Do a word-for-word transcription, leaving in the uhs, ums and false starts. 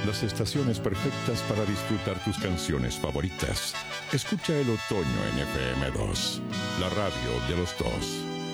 las estaciones perfectas para disfrutar tus canciones favoritas. Escucha el otoño en F M dos, la radio de los dos.